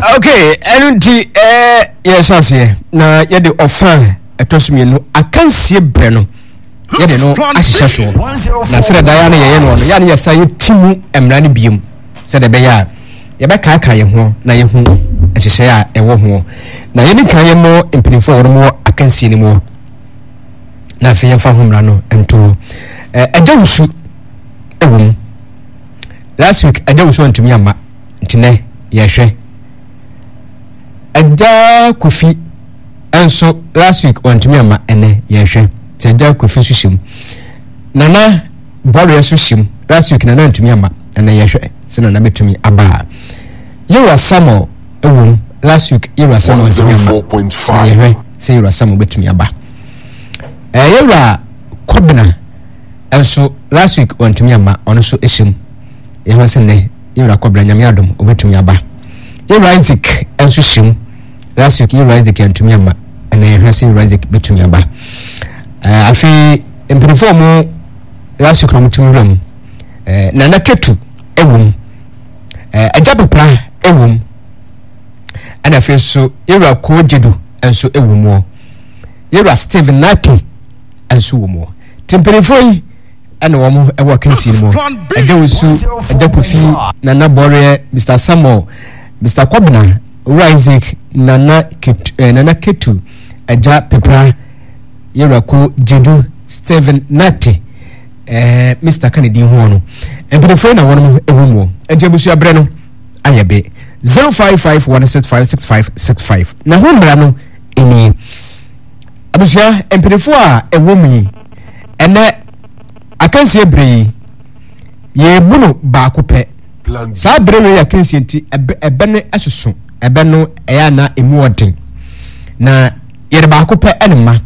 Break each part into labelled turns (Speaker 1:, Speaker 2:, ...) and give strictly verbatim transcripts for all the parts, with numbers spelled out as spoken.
Speaker 1: Okay, energy eh yes as here. Na ye de offer etosumi no akansie bre no. Ye de no ahihye so. Na sere da ya na ye no no ya na yesa ye timu emra ne biem. Se de be ya ye be ka ka ye ho na ye hu ahihye a ewo ho. Na ye ni kan ye mo empinifo wo mo akansie ni mo. Na fe ye fa homra no ento eh adawusu ewum. Last week adawusu antumi ama ntine ye hwe Ada Kofi enso last week on tumi ama ene ye hwe Ada Kofi so shim Nana Bore so shim last week nana ntumi ama ene ye hwe se nana betumi aba Yewa Samo ewum last week Yewa Samo ntumi ama ye hwe se Yewa Samo betumi aba eh Yewa Kobna enso last week on tumi ama ono so eshim ye ho se ne Yewa Kobna nyame adom obetumi aba Yewa Isaac enso shim last week Yewa Isaac antumi ama na yehwese Yewa Isaac betumi aba eh afi empirifo last week na mutumi ram eh na naketu ewum eh ajabepra ewum ana afi so Yewa Kojedu enso ewum wo Yewa Steven Nati enso wo tempirifo yi ana wo mo ewo kansi mo adawusu adakufi na na Bore Mister Samuel Mister Kobna Isaac Nana Ketu eh, Nana Ketu Aja Pepra Yewa Kojedu Steven Nati eh Mister Kennedy Hono empirifo na wono ewumo ajabusu abre no ayabe zero five five one six five six five six five na hombra no eni abusia empirifo a ewumi ene akansie brei ye bunu ba ko pe sa brei ya akansie nti ebe ne asusu ebe no eya na emu odin na yere ba ko pe enema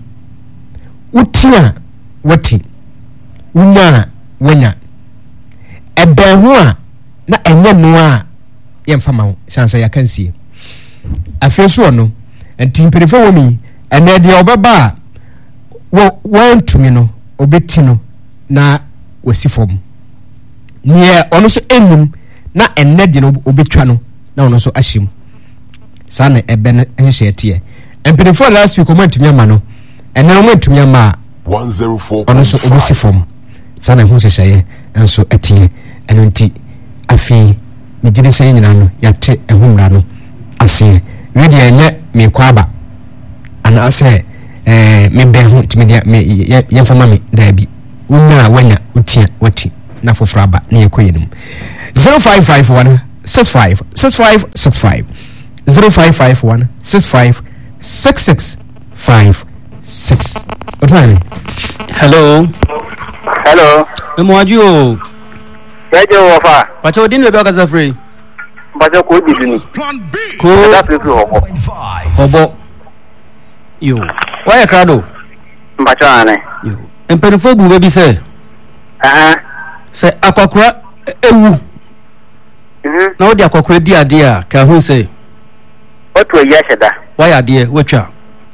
Speaker 1: utia wati unya wanya ebe ho a na enye no a ye mfama ho sansa ya kansie afeso no entimpirifo wo mi ene de obeba wo wantumi no obeti no na wasifom nie ono so enum na enne de no obetwa no na ono so ahyem sana ebe na ehye tie empirifo last week omantumi ama no enne no omantumi ama one oh four ono so obesifom sana hu hyehye enso etie eno nti afi mejide sey nyina no yate ehumra no ase wedi enye mekwaba ana ase eh mebe hu timidia me ye fama me dabi unya wanya utia wati na fofraba na yekoyenum zero five five one six five six five six five zero five five one six five six six five six. Otwani
Speaker 2: hello
Speaker 3: hello
Speaker 2: Memwaju
Speaker 3: Yaje wofa
Speaker 2: Pacho din bebe okaza free
Speaker 3: Pacho ko bidini
Speaker 2: ko
Speaker 3: da pepe hobo
Speaker 2: hobo yo why krado
Speaker 3: Pacho ane
Speaker 2: yo empenfo bu bebi se
Speaker 3: ah
Speaker 2: se akwakura ewu
Speaker 3: mhm
Speaker 2: na odi akwakura di ade a ka hu se
Speaker 3: otu ya sheda
Speaker 2: why ade wetwa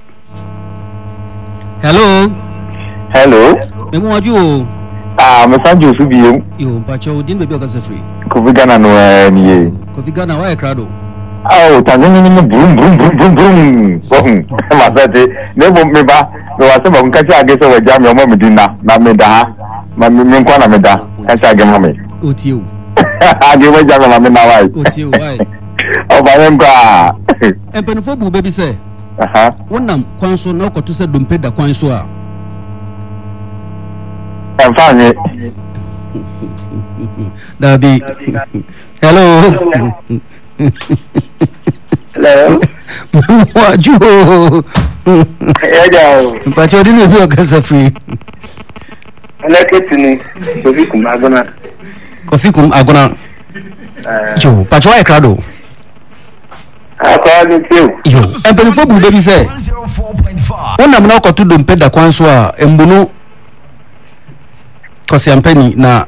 Speaker 2: hello
Speaker 4: hello
Speaker 2: Memwaju
Speaker 4: ah mesanjo su biyo
Speaker 2: yo Pacho din bebe okaza free
Speaker 4: ko vigana no niye
Speaker 2: ko vigana why krado
Speaker 4: oh tanzania ni brum brum brum brum brum brum masate nebo meba no wasema nkacha agese wa jami omo medina na meda ha ma me nkwa na meda kacha age mame
Speaker 2: otiu
Speaker 4: age wa jami na meda wai
Speaker 2: otiu why
Speaker 4: o ba remba
Speaker 2: empenfo bu bebi se
Speaker 4: aha
Speaker 2: wonam kwanso na okoto se dompeda kwanso a
Speaker 4: enfanye
Speaker 2: Dabi hello
Speaker 3: hello
Speaker 2: Memwaju
Speaker 3: Yaje
Speaker 2: Pacho din bebe okaza free
Speaker 3: Alaketini Kofi kum agona
Speaker 2: Kofi kum agona jo Pacho why krado
Speaker 3: akwa ni tiu
Speaker 2: yo empelifo bu bebi se wonam na okoto dompeda kwanso a embunu kosi ampani na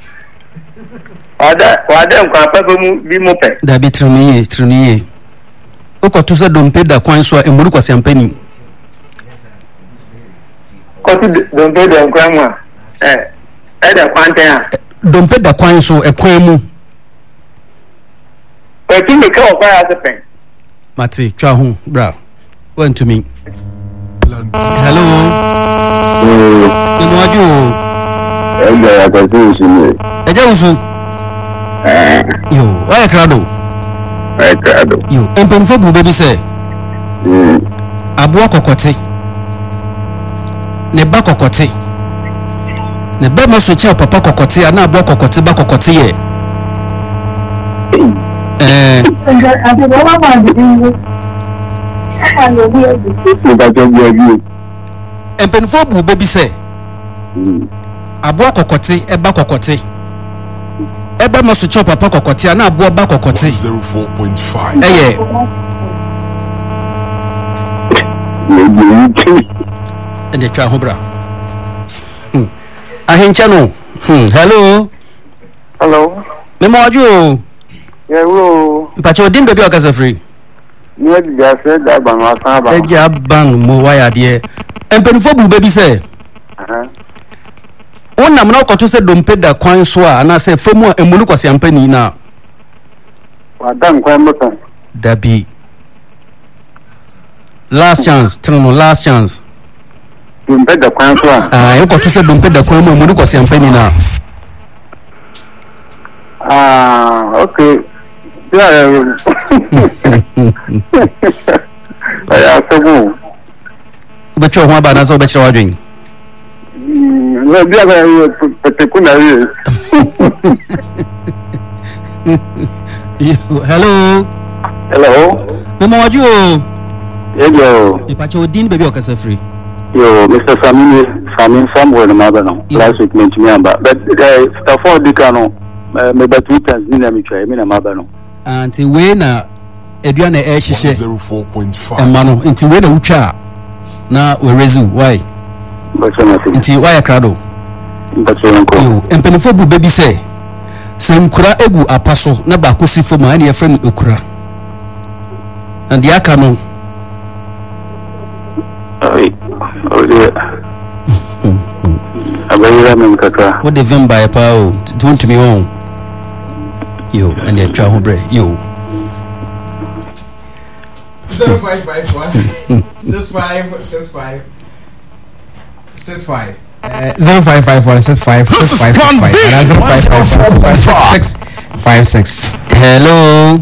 Speaker 3: wada wada nkwa papa mu bi mu pe
Speaker 2: da bi triniye triniye okoto se dompeda kwanso a embunu kosi ampani
Speaker 3: kotu dompe de nkwa mu eh e da kwante a
Speaker 2: dompeda kwanso ekwan mu
Speaker 3: Eti me ka okwa ya sepen
Speaker 2: Mati, twa ho, bra. Went to me. Hello. Imwaju.
Speaker 4: Ẹgbẹ́ àkọsí ìṣúná.
Speaker 2: Eje usu. Yo, why crado?
Speaker 4: Ẹ káàdọ̀.
Speaker 2: Yo, empemfo bu baby say. Abu kokote. Ne ba kokote. Ne ba mo so che papa kokote ana abu kokote ba kokote ye. Eh. Empemfo bu baby say. Abu kokote e ba kokote. Ebe mo so che papa kokote ana abu ba kokote.
Speaker 5: zero four point five.
Speaker 2: Eh. And the Trahobra. Hmm. Ahincha no. Hmm. Hello.
Speaker 3: Hello.
Speaker 2: Memoju.
Speaker 3: Yeah, hello.
Speaker 2: Pacho dim baby okasa free.
Speaker 3: You had just said that by my father.
Speaker 2: Eja ban mo wire there. Empenfo bu baby say.
Speaker 3: Uh-huh.
Speaker 2: Wona mo na okoto se dompe da kwan so a na se famu a emulu kwase ampani na.
Speaker 3: Wadam kwan moto.
Speaker 2: Dabi. Last chance, no last chance.
Speaker 3: Dompe da kwan so a.
Speaker 2: Ah, you okoto se dompe da kwan mo emulu kwase ampani na.
Speaker 3: Ah, okay. Yeah. Yeah, so good.
Speaker 2: Becho ho ba na so be kire wadwen.
Speaker 3: Mm, bia ba peteku na wi.
Speaker 2: Hello.
Speaker 3: Hello.
Speaker 2: Memoju.
Speaker 3: Yo.
Speaker 2: Ipacho din baby okasa free.
Speaker 3: Yo, Mister Samini, Samin Samuel Mabano. Last week mentioned me but uh, for Dicano, me but two times me na me try me na Mabano.
Speaker 2: Anti we na eduane e hihye
Speaker 5: zero four point five.
Speaker 2: emano nti we na wutwa na we rezu why
Speaker 3: But so nothing.
Speaker 2: nti why krado
Speaker 3: But so uncle.
Speaker 2: yo empenifo bu baby say senkura egu apaso na ba ko sifo ma na ye frem ekura and yaka no
Speaker 3: Ai. Oh dear. Abayira me mkaka.
Speaker 2: what the vem by pa o don't me on yo and they try home yo
Speaker 1: zero five five one six five six five six five zero five five one six five six five six five and zero five five five six five six.
Speaker 2: hello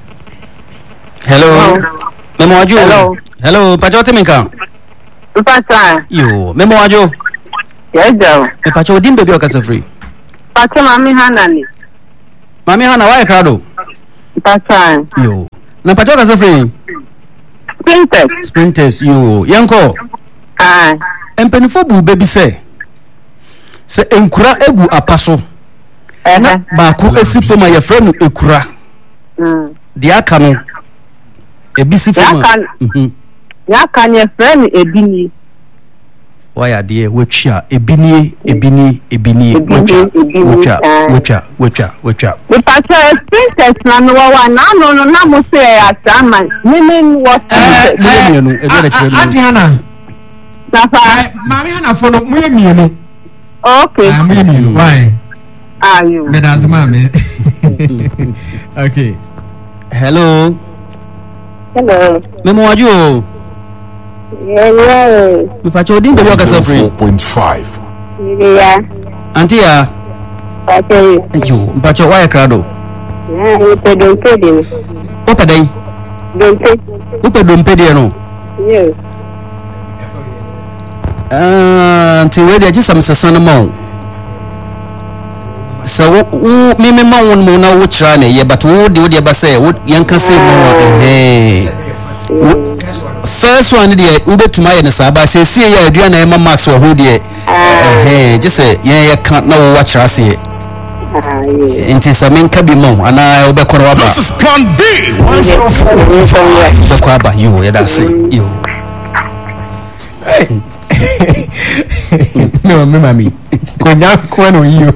Speaker 2: hello memo ajo
Speaker 3: Hello.
Speaker 2: hello pacho temika
Speaker 3: Papa.
Speaker 2: yo memo ajo
Speaker 3: Yeah, Joe.
Speaker 2: e pacho dim baby okasa free
Speaker 3: Papa mami hanani.
Speaker 2: mami hana why krado
Speaker 3: Papa.
Speaker 2: yo na pacho okasa free
Speaker 3: Princess.
Speaker 2: sprinters yo yanko
Speaker 3: Ah.
Speaker 2: empenifo bu baby say se enkura egu apaso na
Speaker 3: Eh.
Speaker 2: ba ko esifo ma ye frenu ekura
Speaker 3: Mm.
Speaker 2: de aka no ebisifo
Speaker 3: Ya
Speaker 2: ma
Speaker 3: kan-
Speaker 2: mhm
Speaker 3: Ya kan ye friend edini.
Speaker 2: why de wetwa ebini ebini ebini
Speaker 3: Ebini,
Speaker 2: wetwa
Speaker 3: ebini,
Speaker 2: wetwa
Speaker 3: eh.
Speaker 2: wetwa wetwa wetwa
Speaker 3: Papa princess na no wa na no no na mo say asama. Meaning what?
Speaker 2: muye mienu ebi na kire
Speaker 1: Auntie
Speaker 2: mu
Speaker 1: Hannah,
Speaker 3: Papa.
Speaker 1: Mami Hannah for no muye mienu.
Speaker 3: Okay.
Speaker 1: Ah, muye mienu. Why?
Speaker 3: Are you?
Speaker 1: Me that's mami. Okay.
Speaker 2: hello
Speaker 3: Hello.
Speaker 2: memo ajo
Speaker 3: Yeah, yeah.
Speaker 2: me pacho odin baby okasa
Speaker 5: zero
Speaker 2: free
Speaker 5: four point five.
Speaker 3: Yeah.
Speaker 2: auntie ya
Speaker 3: Okay.
Speaker 2: yo pacho why krado
Speaker 3: Yeah, you pay don't pay them.
Speaker 2: opa dai
Speaker 3: Don't pay.
Speaker 2: upe dompe de no
Speaker 3: Yeah.
Speaker 2: ah auntie we de jisam sesana mo so wo me me ma won mo na wo kira na ye but wo de wo de ba say wo yanka say mo eh first one de wo betuma ye ne saba say see ye adua na e mama so ho de eh just say ye ye kan na wo wa kira say
Speaker 3: Ah, yeah.
Speaker 2: nti sa men ka bi mo ana wo be koro aba
Speaker 5: This is Plan B. one zero four point five.
Speaker 2: be ko aba yo ye da say yo
Speaker 1: No, me mami. Konya kwa no you.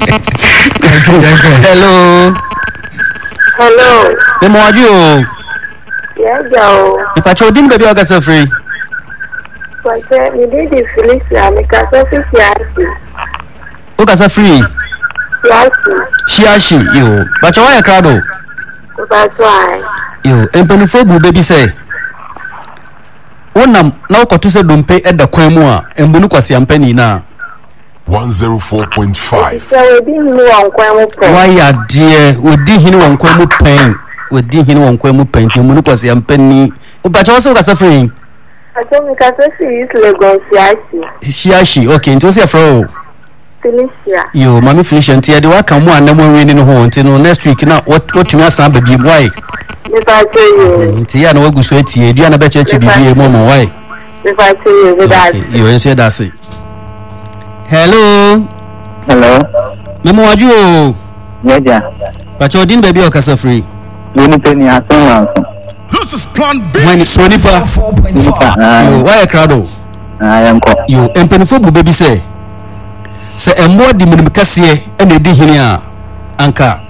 Speaker 2: hello
Speaker 3: Hello.
Speaker 2: me mo ajo
Speaker 3: Yeah, Joe.
Speaker 2: me pa cho din baby okasa free
Speaker 3: Porque me did Felicia, me casó oficial.
Speaker 2: okasa free
Speaker 3: Yes.
Speaker 2: shiashi yo ba cho why krado
Speaker 3: That's why.
Speaker 2: yo empanifo bu baby say wonam na ukoto se dompe eda kwan mu a embunu kwase ampani na
Speaker 5: one oh four point five.
Speaker 6: So we didn't know on Quamu.
Speaker 2: why ya dear we di hini won kwan mu pen we di hini won kwan mu pen ti embunu kwase ampani ubacha wose ukasa free
Speaker 6: I told me because she is Legon Siashi.
Speaker 2: Siashi okay nti wose afro
Speaker 6: Felicia.
Speaker 2: yo mami Felicia nti ya de waka mu anam wen ni ho nti no next week na what what me asan ba bi why
Speaker 6: If I tell you.
Speaker 2: nti ya na wagu so etie dua na be cheche bibi e momo why
Speaker 6: If I tell you with that.
Speaker 2: you and say that say hello
Speaker 4: hello
Speaker 2: memo waju o
Speaker 4: yaja
Speaker 2: bacho din baby o kasa free
Speaker 4: yoni penny asan
Speaker 5: This is Plan B.
Speaker 2: when so nipa
Speaker 5: four point five.
Speaker 2: yo why crowd
Speaker 4: ah yanko
Speaker 2: yo empenifo bu baby say se emmo di minim kase e na di hini a anka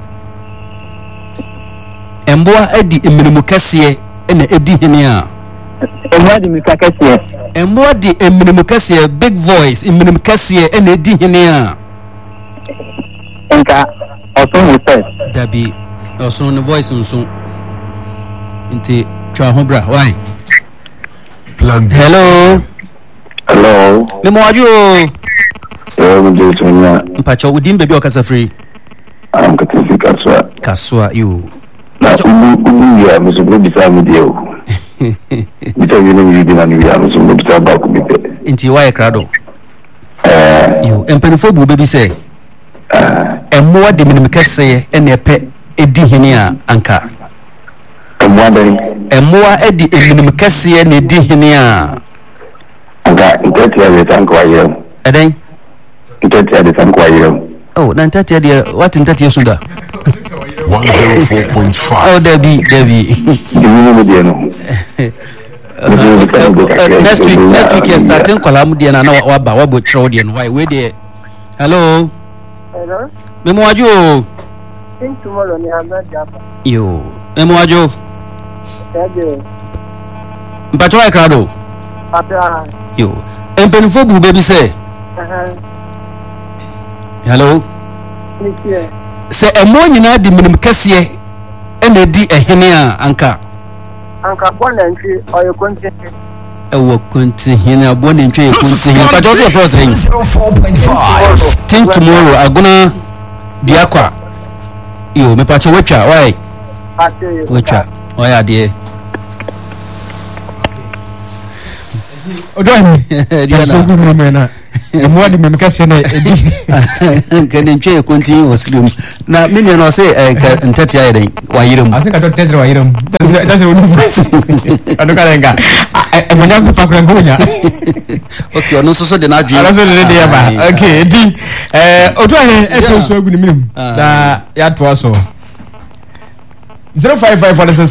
Speaker 2: embo adi minim kase e na edi hini a
Speaker 4: emwa di mikakasiye
Speaker 2: emmo di minim kase big voice minim kase e na edi hini a
Speaker 4: nka osun hotel
Speaker 2: dabi osun no voice nso nti twa ho bra why
Speaker 5: Plan B.
Speaker 2: hello
Speaker 4: hello
Speaker 2: memo waju
Speaker 4: yo mje tunya
Speaker 2: mpacha udin baby o kasa free
Speaker 4: am katisi kaswa
Speaker 2: kaswa yo
Speaker 4: na ulu ulu ya musubu bisa mudio bisa yini yidi na ni ya musubu bisa ba ku bipe
Speaker 2: nti why crowd
Speaker 4: eh
Speaker 2: yo empenifo bu baby say emmo de minim kase e na epe edi hini a anka
Speaker 4: emwa dari
Speaker 2: emmo edi minim kase e na edi hini a
Speaker 4: anka inteti ya tanko ayo
Speaker 2: eden
Speaker 4: inteti ya tanko ayo
Speaker 2: oh na ntati de what ntati esunda
Speaker 5: one oh four point five.
Speaker 2: oh debi debi
Speaker 4: dimi mudio no
Speaker 2: next week next week is starting kolam de na na wa ba wa bo throw de why we there hello
Speaker 6: Hello.
Speaker 2: memo waju
Speaker 6: In tomorrow ni amna japa.
Speaker 2: yo memo waju
Speaker 6: Ede.
Speaker 2: mpacho why crowd
Speaker 6: Papa.
Speaker 2: yo empenifo bu baby say
Speaker 6: Aha.
Speaker 2: hello
Speaker 6: Nikie.
Speaker 2: se emmo nyina di minim kase e na di ehene a anka
Speaker 6: Anka bonantri oyo kontinent.
Speaker 2: ewo kunti hina boni ntwe e kunti hina pa jose for saying
Speaker 5: one oh four point five.
Speaker 2: think tomorrow aguna diakwa yo me pa cho wetwa why
Speaker 6: Ate.
Speaker 2: wetwa oya de
Speaker 1: odo ani
Speaker 2: Diana.
Speaker 1: so gu mu me na emwa di me kase na edi
Speaker 2: kan ntwe e kunti oslim na me no say ntati ayi den wa yirum
Speaker 1: I think I don't test wa yiram that's that's what the voice ado ka lenga e mo nyango pa kran gonya
Speaker 2: okay ono so so de na dwe
Speaker 1: ala so de de ba okay edi eh odo ani e to so gu ni minim da ya to so zero five five four